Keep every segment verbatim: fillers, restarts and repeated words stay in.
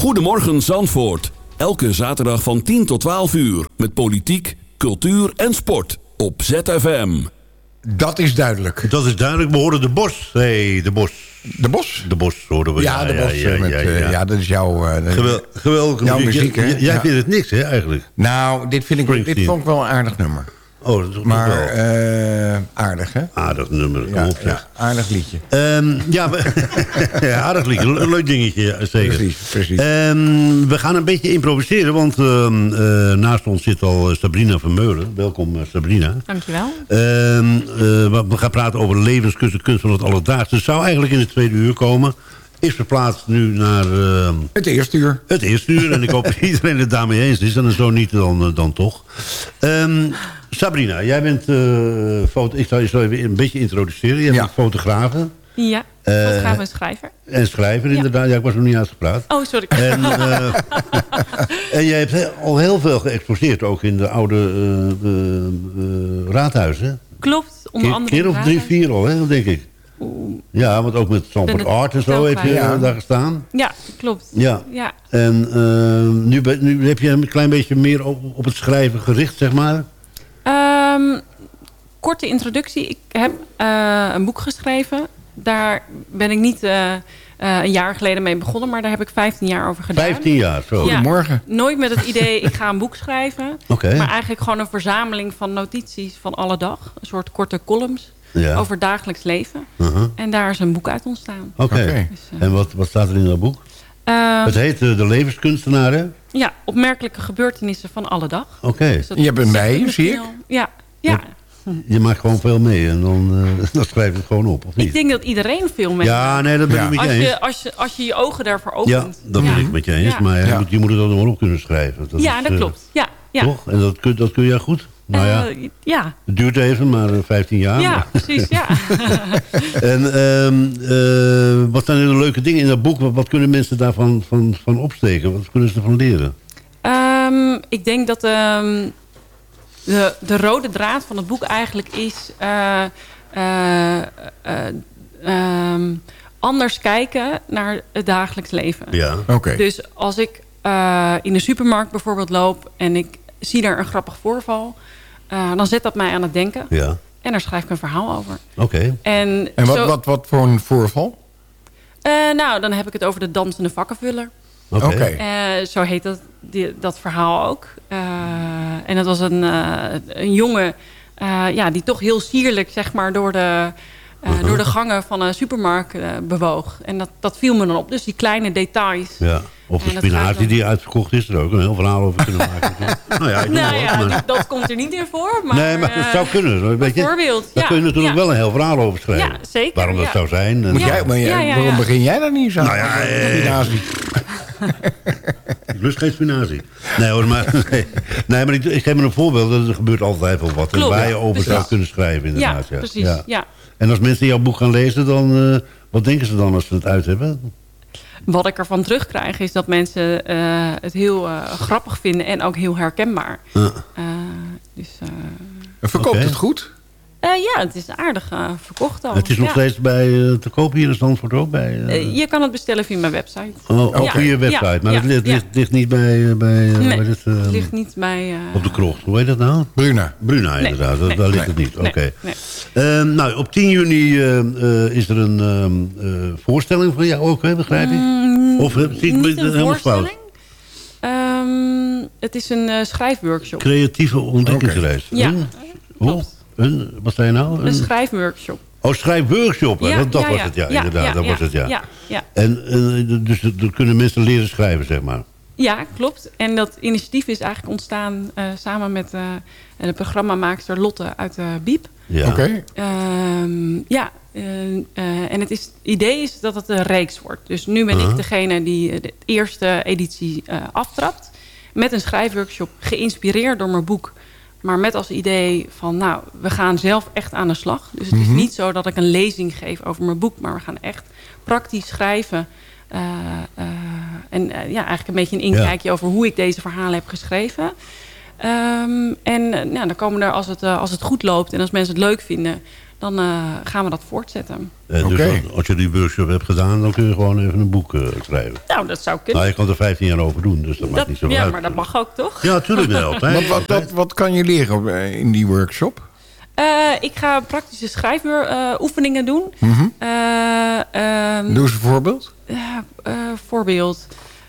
Goedemorgen Zandvoort. Elke zaterdag van tien tot twaalf uur. Met politiek, cultuur en sport. Op Z F M. Dat is duidelijk. Dat is duidelijk. We horen de Bos. Hey, de Bos. De Bos? De Bos horen we. Ja, de Bos. Ja, ja, met, ja, ja. ja dat is jouw... Uh, Gewel, geweldige jouw muziek. muziek, hè? Jij ja. vindt het niks, hè, eigenlijk? Nou, dit, vind ik, dit vond ik wel een aardig nummer. Oh, dat is toch maar wel. Uh, aardig, hè? Aardig nummer, kom ja, op, zeg. Ja, aardig liedje. Um, ja, we, ja, aardig liedje. Een leuk dingetje, ja, zeker. Precies, precies. Um, we gaan een beetje improviseren, want um, uh, naast ons zit al Sabrina Vermeulen. Welkom, uh, Sabrina. Dankjewel. Um, uh, we gaan praten over levenskunst en kunst van het alledaagse. Het zou eigenlijk in het tweede uur komen. Is verplaatst nu naar... Uh, het eerste uur. Het eerste uur. En ik hoop dat iedereen het daarmee eens is. En zo niet, dan, uh, dan toch. Um, Sabrina, jij bent... Uh, foto ik zal je zo even een beetje introduceren. Jij ja. bent fotografe. Ja, fotograaf en schrijver. En schrijver, ja. inderdaad. Ja, ik was nog niet uitgepraat. Oh, sorry. En, uh, en jij hebt al heel veel geëxposeerd. Ook in de oude uh, uh, uh, raadhuizen. Klopt. Onder Keer, andere keer of drie, vier al, hè, denk ik. Ja, want ook met Zandvoort Art en zo heb je ja. daar gestaan. Ja, klopt. Ja. ja. En uh, nu, nu heb je een klein beetje meer op, op het schrijven gericht, zeg maar. Um, korte introductie. Ik heb uh, een boek geschreven. Daar ben ik niet uh, uh, een jaar geleden mee begonnen, maar daar heb ik vijftien jaar over gedaan. vijftien jaar, zo. Ja, Goedemorgen. Nooit met het idee, ik ga een boek schrijven. Okay. Maar eigenlijk gewoon een verzameling van notities van alle dag. Een soort korte columns. Ja. Over dagelijks leven. Uh-huh. En daar is een boek uit ontstaan. Oké. Okay. Okay. Dus, uh, en wat, wat staat er in dat boek? Uh, het heet uh, De Levenskunstenaar, hè? Ja, opmerkelijke gebeurtenissen van alle dag. Oké. Okay. Dus je bent bij, zie ik. Ja. ja. Je maakt gewoon veel mee en dan, uh, dan schrijf je het gewoon op, of niet? Ik denk dat iedereen veel mee Ja, maakt. nee, dat ben ik ja. met je als eens. Je, als, je, als je je ogen daarvoor opent. Ja, dat ben ja. ik met je eens. Ja. Maar je, ja. moet, je moet het dan wel op kunnen schrijven. Dat ja, is, dat uh, klopt. Ja, ja. Toch? En dat kun, dat kun je goed? Nou ja, uh, ja. Het duurt even, maar vijftien jaar. Ja, maar. precies, ja. En um, uh, wat zijn er de leuke dingen in dat boek? Wat, wat kunnen mensen daarvan van, van opsteken? Wat kunnen ze ervan leren? Um, ik denk dat um, de, de rode draad van het boek eigenlijk is... Uh, uh, uh, um, anders kijken naar het dagelijks leven. Ja. Okay. Dus als ik uh, in de supermarkt bijvoorbeeld loop... en ik zie daar een grappig voorval... Uh, dan zet dat mij aan het denken. Ja. En daar schrijf ik een verhaal over. Oké. Okay. En, en wat, zo, wat, wat voor een voorval? Uh, nou, dan heb ik het over de dansende vakkenvuller. Oké. Okay. Uh, zo heet dat, die, dat verhaal ook. Uh, en dat was een, uh, een jongen... Uh, ja, die toch heel sierlijk zeg maar, door, de, uh, uh-huh. door de gangen van een supermarkt uh, bewoog. En dat, dat viel me dan op. Dus die kleine details... Ja. Of de spinazie die uitverkocht is. Er ook een heel verhaal over kunnen maken. nou ja, ik nou ja ook, maar... dat komt er niet in voor. Maar, nee, maar dat zou kunnen. Weet je, bijvoorbeeld. Daar ja, kun je natuurlijk ja. wel een heel verhaal over schrijven. Ja, zeker. Waarom dat ja. zou zijn. En... Moet jij, maar jij, ja, ja, ja. Waarom begin jij daar niet zo? Nou ja, spinazie. Ik lust geen spinazie. Nee hoor, maar, nee. nee, maar ik, ik geef me een voorbeeld. Er gebeurt altijd wel wat. Klopt, en waar je ja, over precies. zou kunnen schrijven inderdaad. Ja, ja. precies. Ja. Ja. En als mensen jouw boek gaan lezen, dan uh, wat denken ze dan als ze het uit hebben? Wat ik ervan terugkrijg is dat mensen uh, het heel uh, grappig vinden en ook heel herkenbaar. Uh. Uh, dus, uh, Verkoopt okay. het goed? Uh, ja, het is aardig uh, verkocht al. Het is nog ja. steeds bij uh, te koop hier in Zandvoort ook? Bij, uh... Uh, je kan het bestellen via mijn website. Oh, ook ja. via je website. Ja. Maar ja. het ligt, ligt, ligt niet bij... Uh, bij uh, nee, het uh, ligt niet bij... Uh, op de krocht. Hoe heet dat nou? Bruna. Bruna inderdaad. Nee. Daar ligt nee. het niet. Oké. Okay. Nee. Nee. Uh, nou, op tien juni uh, uh, is er een uh, uh, voorstelling van jou ook, hè, begrijp ik? Mm, of uh, zie ik niet het helemaal fout? Um, het is een uh, schrijfworkshop. Creatieve ontdekkingsreis. Okay. Ja, oh, een, wat zei je nou? Een, een schrijfworkshop. Oh, schrijfworkshop. Ja, dat dat ja, was ja. het, ja. ja inderdaad, ja, dat ja, was het, ja. ja, ja. En uh, dus er kunnen mensen leren schrijven, zeg maar. Ja, klopt. En dat initiatief is eigenlijk ontstaan uh, samen met uh, de programmamaakster Lotte uit de Biep. Ja. Oké. Okay. Um, ja, uh, uh, en het, is, het idee is dat het een reeks wordt. Dus nu ben uh-huh. ik degene die de eerste editie uh, aftrapt. Met een schrijfworkshop, geïnspireerd door mijn boek. Maar met als idee van, nou, we gaan zelf echt aan de slag. Dus het mm-hmm. is niet zo dat ik een lezing geef over mijn boek. Maar we gaan echt praktisch schrijven. Uh, uh, en uh, ja, eigenlijk een beetje een inkijkje ja. over hoe ik deze verhalen heb geschreven. Um, en uh, nou, dan komen er, als het, uh, als het goed loopt en als mensen het leuk vinden... dan uh, gaan we dat voortzetten. En dus okay. als je die workshop hebt gedaan, dan kun je gewoon even een boek uh, schrijven. Nou, dat zou kunnen. Nou, je kan er vijftien jaar over doen, dus dat, dat maakt niet zo ja, uit. Ja, maar dat mag ook, toch? Ja, natuurlijk wel. Wat, wat, wat, wat kan je leren in die workshop? Uh, ik ga praktische schrijfoefeningen uh, doen. Mm-hmm. Uh, um, Doe eens een voorbeeld. Uh, uh, voorbeeld.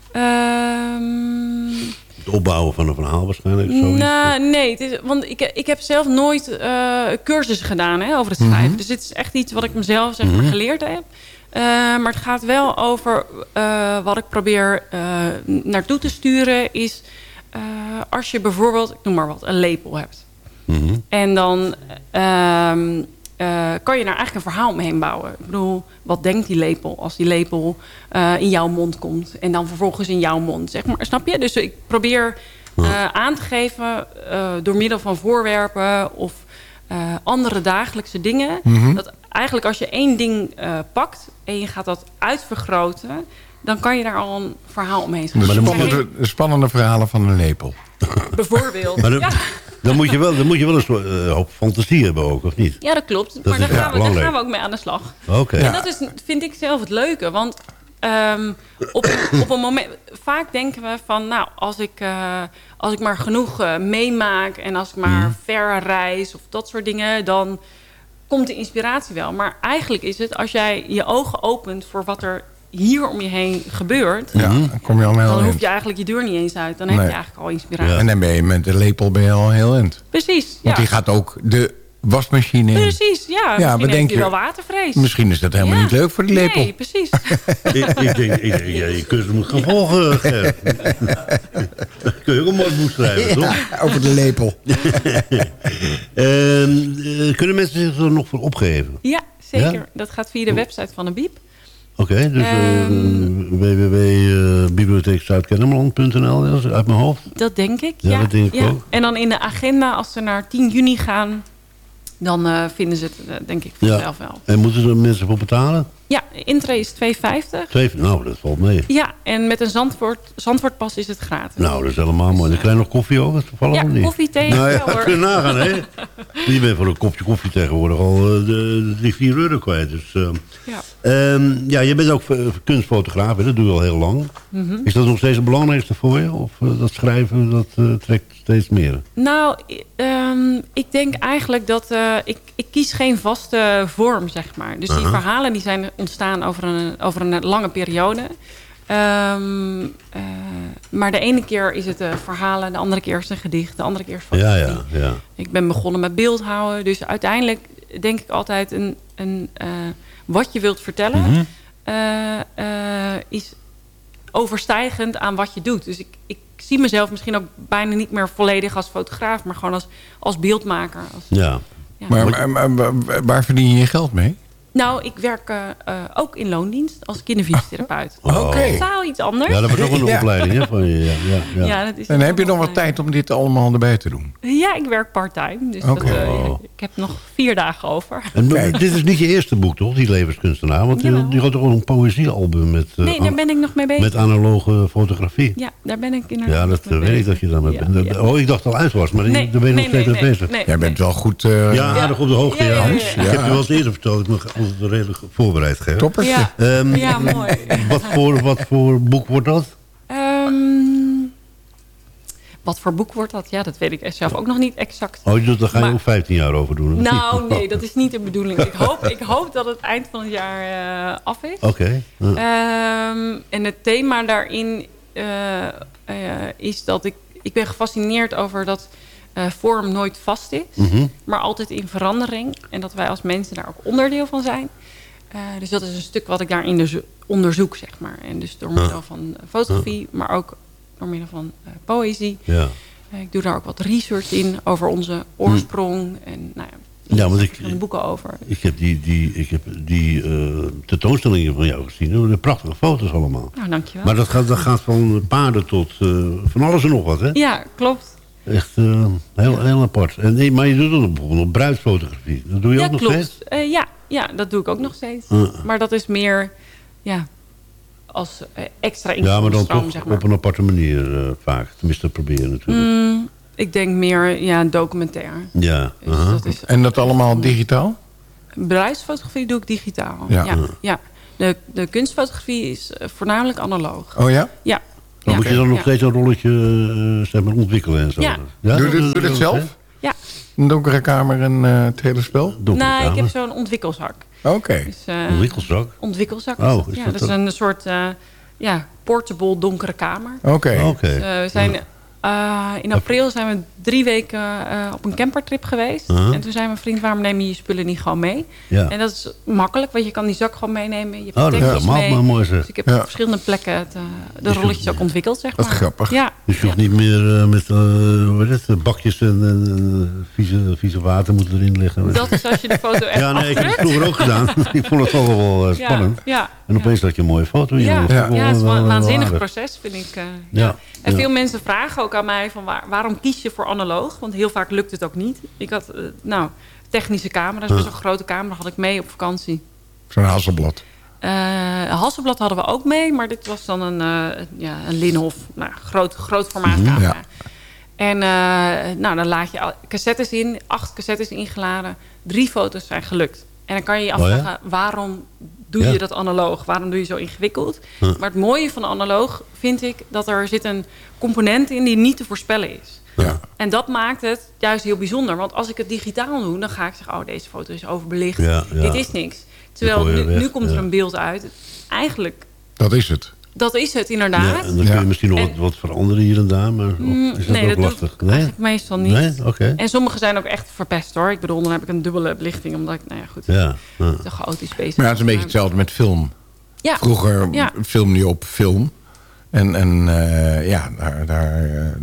Um, het opbouwen van een verhaal waarschijnlijk. Nou, nee, het is, want ik, ik heb zelf nooit uh, cursussen gedaan hè, over het schrijven. Mm-hmm. Dus dit is echt iets wat ik mezelf zeg maar, mm-hmm. geleerd heb. Uh, maar het gaat wel over uh, wat ik probeer uh, naartoe te sturen. Is uh, als je bijvoorbeeld, ik noem maar wat, een lepel hebt. Mm-hmm. En dan uh, uh, kan je daar eigenlijk een verhaal omheen bouwen. Ik bedoel, wat denkt die lepel als die lepel uh, in jouw mond komt? En dan vervolgens in jouw mond, zeg maar. Snap je? Dus ik probeer uh, aan te geven uh, door middel van voorwerpen of uh, andere dagelijkse dingen. Mm-hmm. Dat eigenlijk als je één ding uh, pakt en je gaat dat uitvergroten, dan kan je daar al een verhaal omheen schrijven. De spannende, de spannende verhalen van een lepel. Bijvoorbeeld. Maar dan, ja. dan, moet je wel, dan moet je wel een soort, uh, hoop fantasie hebben ook, of niet? Ja, dat klopt. Dat maar daar, ja, gaan we, daar gaan we ook mee aan de slag. Oké. Okay. En Ja. dat is, vind ik zelf het leuke. Want um, op, op een moment... Vaak denken we van... Nou, als ik, uh, als ik maar genoeg uh, meemaak... en als ik maar mm. ver reis of dat soort dingen... dan komt de inspiratie wel. Maar eigenlijk is het... als jij je ogen opent voor wat er hier om je heen gebeurt... Ja, dan kom je al heel dan hoef eind. je eigenlijk je deur niet eens uit. Dan nee. heb je eigenlijk al inspiratie. Ja. En dan ben je met de lepel ben je al heel eind. Precies, Want ja. die gaat ook de wasmachine in. Precies, ja. ja misschien heeft je wel watervrees. Misschien is dat helemaal ja. niet leuk voor die lepel. Nee, precies. ik, ik denk, ik denk ja, je cursus moet gaan volgen. Kun je ook een mooi boek schrijven, ja, toch? over de lepel. uh, uh, kunnen mensen zich er nog voor opgeven? Ja, zeker. Ja? Dat gaat via de website van de Biep. Oké, okay, dus um, uh, w w w punt bibliotheek zuid kennemerland punt n l uit mijn hoofd? Dat denk ik, ja. ja. Dat denk ik ja. ook. En dan in de agenda, als ze naar tien juni gaan... dan uh, vinden ze het, uh, denk ik, vanzelf ja. wel. En moeten er mensen voor betalen? Ja, intree is twee vijftig. Twee, nou, dat valt mee. Ja, en met een Zandvoort, Zandvoortpas is het gratis. Nou, dat is helemaal mooi. Dan krijg je nog koffie over, toevallig ja, of niet? koffie, thee, nou, ja, hoor. kun je nagaan, hè? Je bent voor een kopje koffie tegenwoordig al uh, de drie, vier euro kwijt. Dus, uh, ja. Um, ja, je bent ook kunstfotograaf, hè? Dat doe je al heel lang. Mm-hmm. Is dat nog steeds het belangrijkste voor je? Of uh, dat schrijven, dat uh, trekt steeds meer? Nou, um, ik denk eigenlijk dat... Uh, ik, ik kies geen vaste vorm, zeg maar. Dus uh-huh. die verhalen die zijn ontstaan over een, over een lange periode. Um, uh, maar de ene keer is het uh, verhalen, de andere keer is het een gedicht, de andere keer is het fotografie. Ja, ja, ja. Ik ben begonnen met beeldhouden. Dus uiteindelijk denk ik altijd een, een, uh, wat je wilt vertellen... Mm-hmm. uh, uh, is overstijgend aan wat je doet. Dus ik, ik zie mezelf misschien ook bijna niet meer volledig als fotograaf... maar gewoon als, als beeldmaker. Als, ja. ja. Maar, maar, maar waar verdien je je geld mee? Nou, ik werk uh, uh, ook in loondienst als kinderfysiotherapeut. Oh. Oké. Okay. Totaal iets anders. Ja, dat was ook een ja. opleiding hè, van je. Ja, ja, ja. Ja, dat is en heb je nog wat tijd om dit allemaal erbij te doen? Ja, ik werk part-time. Dus okay. dat, uh, oh. ik heb nog vier dagen over. En dit is niet je eerste boek, toch? Die levenskunstenaar. Want die, die had toch ook een poëziealbum met... Uh, nee, daar ben ik nog mee bezig. Met analoge fotografie. Ja, daar ben ik inderdaad Ja, dat weet ik dat je daarmee ja, bent. Ja. Oh, ik dacht al uit was, maar nee, daar ben je nee, nog steeds nee, mee bezig. Nee, Jij bent wel goed... Uh, ja, aardig op de hoogte, ja. ja, ja, ja, ja. Ik heb je wel eens eerder verteld, ik me altijd redelijk voorbereid geven. Toppertje. Ja, um, ja mooi. Wat voor, wat voor boek wordt dat? Um, wat voor boek wordt dat? Ja, dat weet ik zelf ook nog niet exact. Oh, dus daar ga je maar, ook vijftien jaar over doen? Nou, nee, dat is niet de bedoeling. Ik hoop, ik hoop dat het eind van het jaar uh, af is. Oké. Okay. Ja. Um, en het thema daarin uh, uh, is dat ik... Ik ben gefascineerd over dat uh, vorm nooit vast is. Mm-hmm. Maar altijd in verandering. En dat wij als mensen daar ook onderdeel van zijn. Uh, dus dat is een stuk wat ik daarin dus onderzoek, zeg maar. En dus door middel van fotografie, maar ook door middel van uh, poëzie. Ja. Uh, ik doe daar ook wat research in over onze oorsprong. Mm. En nou ja, ja, want ik, er boeken over. Ik heb die, die, ik heb die uh, tentoonstellingen van jou gezien. De prachtige foto's allemaal. Nou, dankjewel. Maar dat gaat, dat gaat van paarden tot uh, van alles en nog wat, hè? Ja, klopt. Echt uh, heel, heel apart. En, nee, maar je doet ook bijvoorbeeld nog bruidsfotografie. Dat doe je ja, ook nog klopt. steeds? Uh, ja, ja, dat doe ik ook nog steeds. Uh. Maar dat is meer ja, als uh, extra inkomstenstroom, Ja, maar dan toch zeg maar. op een aparte manier uh, vaak. Tenminste, proberen natuurlijk. Mm, ik denk meer ja, documentair. Ja. Dus uh-huh. dat is, en dat allemaal digitaal? bedrijfsfotografie doe ik digitaal. Ja. Ja, ja. De, de kunstfotografie is uh, voornamelijk analoog. Oh ja? Ja. Dan ja. moet je dan nog ja. steeds een rolletje uh, zeg maar, ontwikkelen en zo. Ja. Ja, Doe je het zelf? Ja. Een donkere kamer en uh, het hele spel? Nou, ik heb zo'n ontwikkelzak. Oké. Okay. Dus, uh, ontwikkelzak? Ontwikkelzak. Oh, is is ja, dat dat is dan? een soort uh, ja, portable donkere kamer. Oké. Okay. Okay. Dus, uh, we zijn... Uh, in april zijn we drie weken uh, op een campertrip geweest. Uh-huh. En toen zei mijn vriend, waarom neem je je spullen niet gewoon mee? Ja. En dat is makkelijk, want je kan die zak gewoon meenemen. Je hebt oh, dat is mee. maar mooi zeg. Dus ik heb ja. op verschillende plekken het, uh, de rolletjes ook ontwikkeld, zeg maar. Dat is grappig. Ja. Dus je hoeft ja. niet meer uh, met uh, hoe heet het, bakjes en, en, en vieze, vieze water moeten erin liggen. Dat is als je de foto echt Ja, nee, afdrukt. ik heb het vroeger ook gedaan. Ik vond het toch wel uh, spannend. Ja, ja, en opeens ja. had je een mooie foto. Ja, ja. ja, ja het is wel een waanzinnig aardig. proces, vind ik. Uh, ja. ja. En ja. veel mensen vragen ook aan mij van waar, waarom kies je voor analoog? Want heel vaak lukt het ook niet. Ik had, uh, nou, technische camera's, best wel een grote camera had ik mee op vakantie. Zo'n Hasselblad. Uh, Hasselblad hadden we ook mee, maar dit was dan een, uh, ja, een Linhof, nou, groot, groot formaat camera. Ja. En uh, nou, dan laat je cassettes in, acht cassettes ingeladen, drie foto's zijn gelukt. En dan kan je je afvragen, oh ja? waarom doe je ja. dat analoog? Waarom doe je zo ingewikkeld? Huh. Maar het mooie van analoog vind ik dat er zit een component in die niet te voorspellen is. Ja. En dat maakt het juist heel bijzonder. Want als ik het digitaal doe, dan ga ik zeggen, oh, deze foto is overbelicht. Ja, ja. Dit is niks. Terwijl nu, nu komt er ja. een beeld uit. Eigenlijk... Dat is het. Dat is het, inderdaad. Ja, en dan kun je misschien nog en, wat veranderen hier en daar, maar mm, is dat nee, ook dat lastig? Doe ik nee, meestal niet. Nee? Okay. En sommige zijn ook echt verpest, hoor. Ik bedoel, dan heb ik een dubbele belichting, omdat ik, nou ja, goed, ja, ja. te chaotisch bezig. Maar ja, het is een beetje hetzelfde met film. Ja. Vroeger ja. filmde je op film. En, en uh, ja, daar, daar,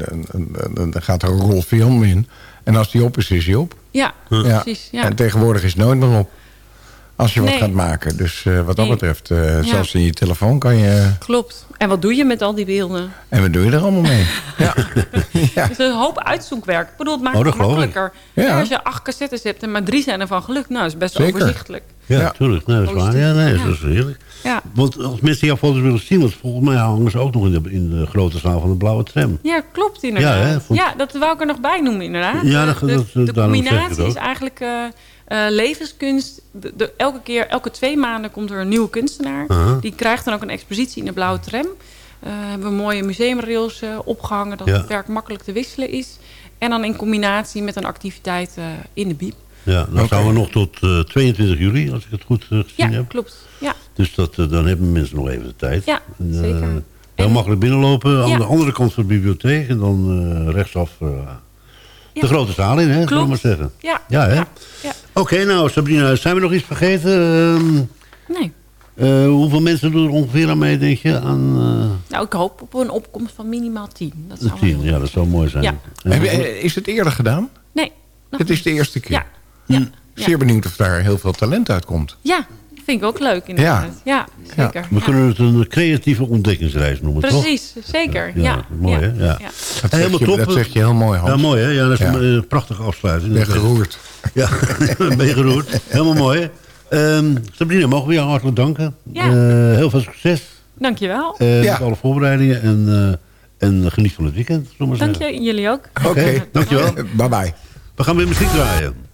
uh, daar gaat er een rol film in. En als die op is, is die op. Ja, ja. precies. Ja. En tegenwoordig is het nooit meer op. Als je nee. wat gaat maken. Dus uh, wat dat nee. betreft, uh, ja. zelfs in je telefoon kan je... Klopt. En wat doe je met al die beelden? En wat doe je er allemaal mee? ja. ja. Het is een hoop uitzoekwerk. Ik bedoel, het maakt oh, het makkelijker. Ja. Ja, als je acht cassettes hebt en maar drie zijn ervan gelukt. Nou, dat is best Zeker. overzichtelijk. Ja, natuurlijk. Ja. Nee, dat is waar. Ja, nee, ja. dat is heerlijk. Ja. Want als mensen jouw foto's willen zien... want volgens mij hangen ze ook nog in de, in de grote zaal van de Blauwe Tram. Ja, klopt inderdaad. Ja, hè, vond... ja, dat wou ik er nog bij noemen inderdaad. Ja, dat, de, dat, de combinatie is eigenlijk... Uh, Uh, levenskunst. De, de, elke keer, elke twee maanden komt er een nieuwe kunstenaar. Uh-huh. Die krijgt dan ook een expositie in de Blauwe Tram. Uh, hebben we mooie museumrails uh, opgehangen... dat ja. het werk makkelijk te wisselen is. En dan in combinatie met een activiteit uh, in de bieb. Ja, dan okay. staan we nog tot uh, tweeëntwintig juli, als ik het goed uh, gezien ja, heb. Ja, klopt. Ja. Dus dat, uh, dan hebben mensen nog even de tijd. Ja, en, zeker. Uh, heel en, makkelijk binnenlopen, aan ja. de andere kant van de bibliotheek... en dan uh, rechtsaf... Uh, Ja. De grote zaal in, hè? Zullen we maar zeggen. Ja. Ja, hè? Ja. Ja. Oké, okay, nou, Sabrina, zijn we nog iets vergeten? Um, nee. Uh, hoeveel mensen doen er ongeveer aan mee, denk je? Aan, uh... Nou, ik hoop op een opkomst van minimaal tien. Dat zou tien, ja, dat zou mooi zijn. Ja. Heb je, is het eerder gedaan? Nee. Het is de eerste keer? Ja. ja. Hm. Zeer benieuwd of daar heel veel talent uitkomt. Ja. Vind ik ook leuk inderdaad. Ja, ja zeker. Ja. We kunnen het een creatieve ontdekkingsreis noemen, Precies, toch? zeker. Ja, ja, mooi hè? Ja. Ja. Dat, zeg je, dat zeg je heel mooi, Hans. Ja, mooi hè? Ja, dat is ja. een prachtige afsluiting. Ben geroerd. Ja, ben je geroerd. Helemaal mooi. Um, Sabrina, mogen we jou hartelijk danken. Ja. Uh, heel veel succes. Dankjewel. Uh, ja. met alle voorbereidingen en, uh, en geniet van het weekend. Dank je, jullie ook. Oké, okay. dankjewel. Bye bye. We gaan weer muziek draaien.